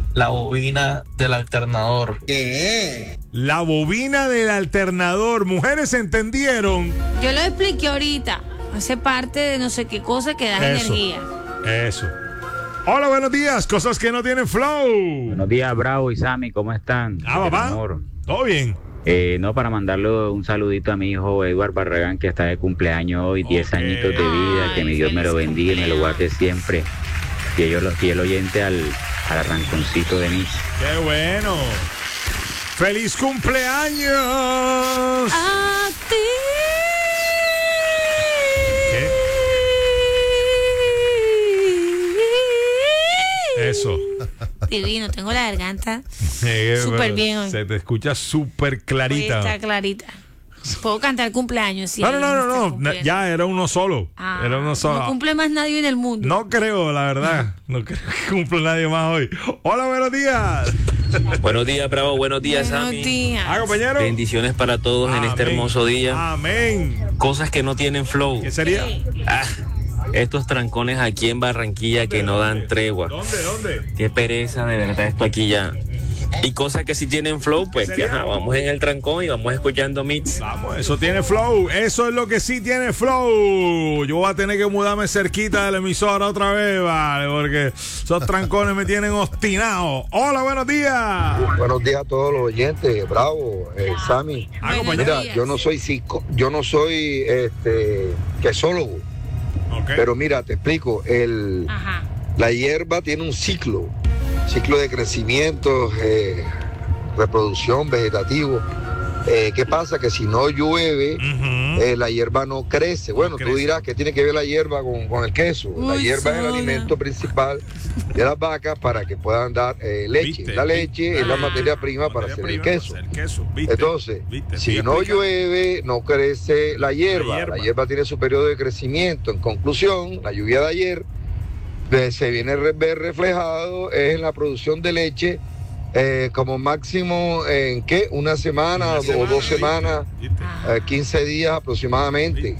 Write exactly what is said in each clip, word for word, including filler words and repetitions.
La bobina del alternador. ¿Qué? La bobina del alternador. Mujeres, ¿entendieron? Yo lo expliqué ahorita. Hace parte de no sé qué cosa que da Eso. energía. Eso. Hola, buenos días. Cosas que no tienen flow. Buenos días, Bravo y Sammy, ¿cómo están? Ah, papá. Amor. ¿Todo bien? Eh, no, para mandarle un saludito a mi hijo Edward Barragán, que está de cumpleaños hoy, diez Ok. añitos de vida, Ay, que mi Dios me lo feliz bendiga y me lo cumpleaños. guarde siempre. Fiel, fiel oyente al, al arranconcito de mí. ¡Qué bueno! ¡Feliz cumpleaños! A ti. Eso. Divino, tengo la garganta Eh, súper bueno, bien hoy. Se te escucha súper Hoy clarita. está clarita. Puedo cantar cumpleaños, sí. No, no, no, ahí no, está no, cumpliendo. ya era uno solo. Ah, Era uno solo. No cumple más nadie en el mundo. No creo, la verdad. No creo que cumpla nadie más hoy. Hola, buenos días. Buenos días, Bravo. Buenos días, Buenos Sammy. días. Ah, compañero. Bendiciones para todos en este Amén. hermoso día. Amén. Cosas que no tienen flow. ¿Qué sería? Sí. Ah, estos trancones aquí en Barranquilla que no dan tregua. ¿Dónde, dónde? Qué pereza, de verdad, esto aquí ya. Y cosas que sí tienen flow, pues que ajá, vamos en el trancón y vamos escuchando mix. Vamos, eso tiene flow. Eso es lo que sí tiene flow. Yo voy a tener que mudarme cerquita de la emisora otra vez, vale, porque esos trancones me tienen obstinado. Hola, buenos días. Buenos días a todos los oyentes, Bravo, eh, Sammy. Ah, Buenos compañero. Mira, días. yo no soy psico, yo no soy este quesólogo, Ok. pero mira, te explico, el Ajá. la hierba tiene un ciclo, ciclo de crecimiento, eh, reproducción, vegetativo. Eh, ¿Qué pasa? Que si no llueve, Ujú. eh, la hierba no crece. Bueno, crece. tú dirás que tiene que ver la hierba con, con el queso. la Uy, hierba es el sola. alimento principal de las vacas para que puedan dar eh, leche. Viste, la viste. leche es la Ah. materia prima para Materia hacer prima el para queso. hacer queso, ¿viste? Entonces, ¿Viste? si Estoy no explicando. llueve, no crece la hierba. La La hierba. hierba, tiene su periodo de crecimiento. En conclusión, la lluvia de ayer eh, se viene a re- ver reflejado es en la producción de leche eh, como máximo en ¿qué? Una semana, Una o semana, dos ¿viste? semanas, ¿Viste? Ah. eh, quince días aproximadamente.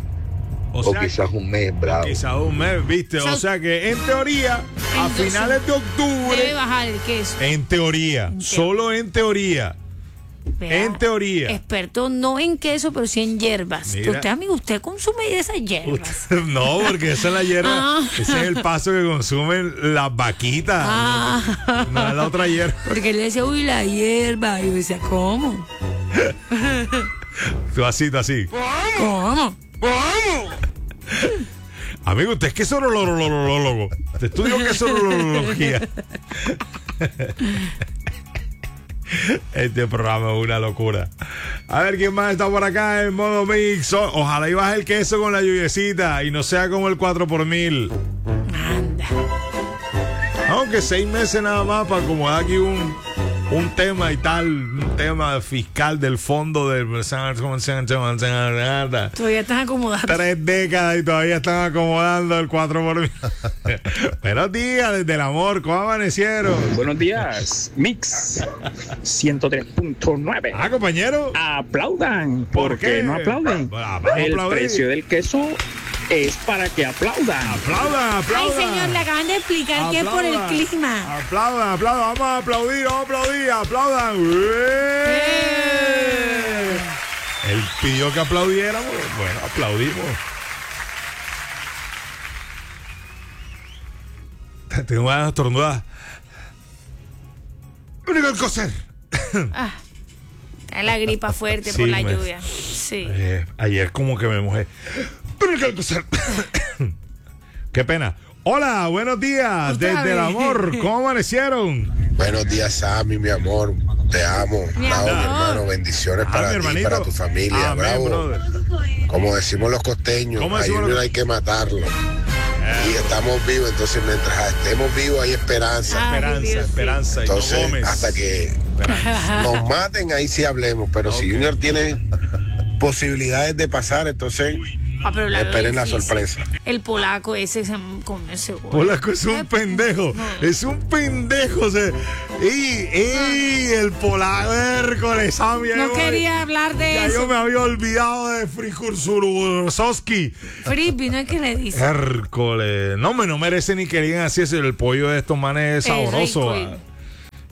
O O, sea, quizás un mes, bravo. quizás un mes, ¿viste? O sea, O sea que en teoría, a entonces, finales de Debe octubre, bajar el queso. en teoría, En teoría. solo en teoría, Vea, en teoría. Experto no en queso, pero sí en hierbas. Mira. Usted, amigo, usted consume esas hierbas. Usted- no, porque esa es la hierba, Ah. ese es el paso que consumen las vaquitas, Ah. no es la otra hierba. Porque él decía, uy, la hierba. Y yo decía, ¿cómo? Tú así, tú así. ¿Cómo? Amigo, usted es que es sorolólogo. Te estudio que es sorología. Este programa es una locura. A ver quién más está por acá en modo mix. O- Ojalá y baje el queso con la lluviecita y no sea como el cuatro por mil. Anda. Aunque seis meses nada más para acomodar aquí un, un tema y tal, un tema fiscal del fondo del... Todavía estás acomodado. Tres décadas y todavía están acomodando el cuatro por mil. Buenos días, desde el amor, ¿cómo amanecieron? Buenos días, Mix ciento tres punto nueve. Ah, compañero. Aplaudan. ¿Por ¿Por qué? qué no aplauden? Vamos a El aplaudir. precio del queso es para que aplaudan. Aplaudan, Ay, aplaudan. señor, le acaban de explicar que es por el Aplaudan. clima. Aplaudan, aplaudan, vamos a aplaudir, vamos a aplaudir, aplaudan. ¡Eh! Él pidió que aplaudiéramos, bueno, aplaudimos. Tengo ganas de estornudar. Único el coser. Ah, está la gripa fuerte Sí, por la me- lluvia. Sí. Eh, ayer como que me mojé. Único el coser. Qué pena. Hola, buenos días, Otra desde el vez. amor, ¿cómo amanecieron? Buenos días, Sammy, mi amor. Te amo. Mi Bravo, mi amor. hermano. Bendiciones Ah, para mi ti, hermanito. para tu familia. Amén, Bravo. brother. Como decimos los costeños, ¿Cómo a decimos Junior los- hay que matarlo. Y estamos vivos, entonces mientras estemos vivos hay esperanza. Ah, Esperanza, Dios, sí. esperanza. Y no Entonces, Gómez. hasta que nos maten, ahí sí hablemos. Pero si Junior tiene posibilidades de pasar, entonces Ah, pero la veo esperen la difícil. sorpresa. El polaco ese se come ese gol. Polaco es un pendejo, es un pendejo. O sea, y, y el polaco, Hércules, Sammy, No yo- quería hablar de Ya yo eso. me había olvidado de Frikursursoski. Frisbee, ¿no es que le dice? Hércules, no me no merece ni que digan así, es el pollo de estos manes es Es sabroso. rico, ah.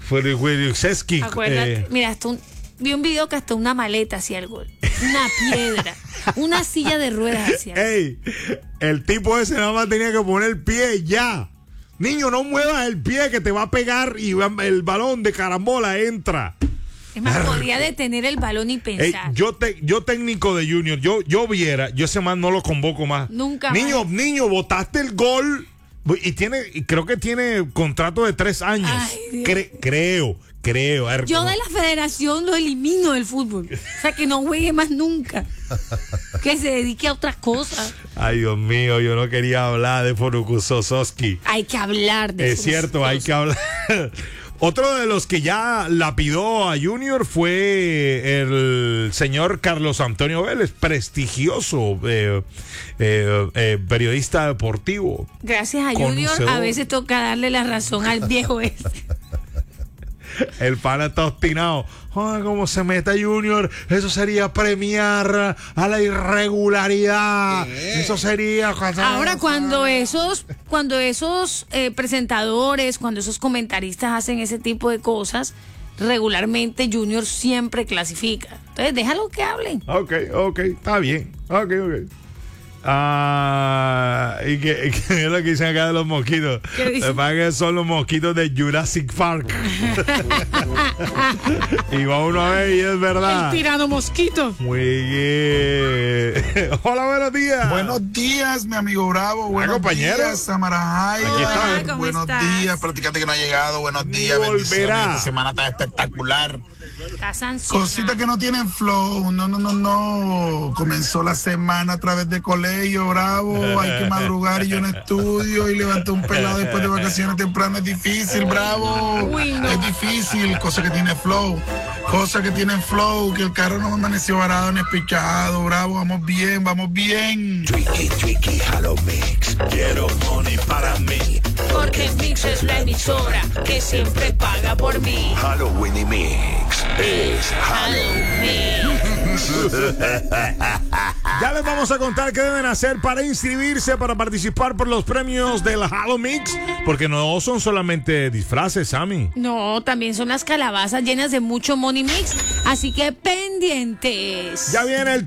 Furiseski. Acuérdate, Eh, mira, hasta un, vi un video que hasta una maleta hacía el gol. Una piedra, una silla de ruedas hacía el gol. ey, el tipo ese nada más tenía que poner el pie ya. Niño, no muevas el pie que te va a pegar y va- el balón de carambola entra. Es más, podía detener el balón y Ey, pensar. yo te, yo técnico de Junior, yo, yo viera, yo ese man no lo convoco más. Nunca Niño, más. niño, botaste el gol y tiene, y creo que tiene contrato de tres años. Ay, Dios. Cre- creo, creo. A ver, Yo ¿cómo? de la federación lo elimino del fútbol. O sea, que no juegue más nunca. Que se dedique a otras cosas. Ay, Dios mío, yo no quería hablar de Furukusosowski. Hay que hablar de Es sus cierto, hay cosas. que hablar. Otro de los que ya lapidó a Junior fue el señor Carlos Antonio Vélez, prestigioso eh, eh, eh, periodista deportivo. Gracias a Junior, Conocedor. a veces toca darle la razón al viejo este. El pana está obstinado. Ay, cómo se meta Junior, eso sería premiar a la irregularidad. Eso sería. Ahora, cuando esos, cuando esos eh, presentadores, cuando esos comentaristas hacen ese tipo de cosas, regularmente Junior siempre clasifica. Entonces, déjalo que hablen. Ok, ok, está bien. Ok, ok. Ah, y que, y que es lo que dicen acá de los mosquitos. ¿Qué dicen? Lo que pasa es que son los mosquitos de Jurassic Park. Y va uno a ver y es verdad. tirano mosquito. Muy bien. Hola, buenos días. Buenos días, mi amigo Bravo. Buenos compañero. días, Samarajaya. Aquí está. Hola, ¿cómo Buenos estás? días, practicante que no ha llegado. Buenos días, Volverá. bendiciones. Esta semana está espectacular. Estás ansioso. Cositas que no tienen flow. No, no, no, no. Comenzó la semana a través de colegio, Bravo. Hay que madrugar y yo en estudio y levanté un pelado después de vacaciones tempranas. Es difícil, Bravo. Uy, no. Es difícil. Cosa que tiene flow. Cosa que tienen flow. Que el carro no amaneció varado ni espichado, Bravo. Vamos bien, vamos bien. Tricky, tricky, Halo Mix. Quiero money para mí. Porque Mix es la emisora que siempre paga por mí. Halloween y Mix es Ya les vamos a contar qué deben hacer para inscribirse, para participar por los premios del Halo Mix. Porque no son solamente disfraces, Sammy. No, también son las calabazas llenas de mucho Money Mix. Así que pendientes. Ya viene el